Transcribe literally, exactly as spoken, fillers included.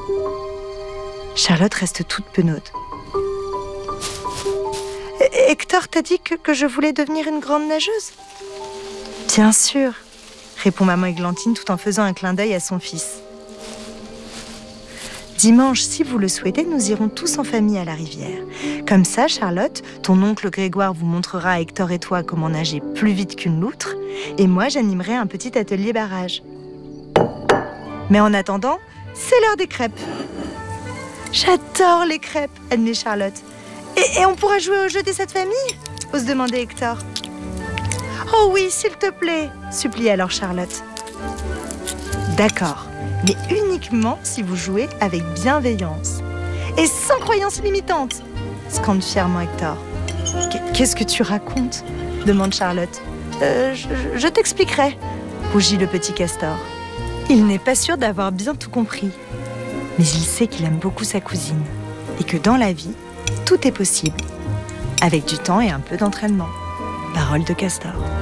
Charlotte reste toute penaude. Hector t'a dit que, que je voulais devenir une grande nageuse ? Bien sûr, répond maman Églantine tout en faisant un clin d'œil à son fils. Dimanche, si vous le souhaitez, nous irons tous en famille à la rivière. Comme ça, Charlotte, ton oncle Grégoire vous montrera à Hector et toi comment nager plus vite qu'une loutre, et moi, j'animerai un petit atelier barrage. Mais en attendant, c'est l'heure des crêpes. J'adore les crêpes, admet Charlotte. Et, et on pourra jouer au jeu des sept familles ? ose demander Hector. Oh oui, s'il te plaît, supplie alors Charlotte. D'accord, mais uniquement si vous jouez avec bienveillance et sans croyance limitante, scande fièrement Hector. Qu'est-ce que tu racontes ? demande Charlotte. Euh, je, je t'expliquerai, rougit le petit castor. Il n'est pas sûr d'avoir bien tout compris, mais il sait qu'il aime beaucoup sa cousine et que dans la vie, tout est possible, avec du temps et un peu d'entraînement. Parole de castor.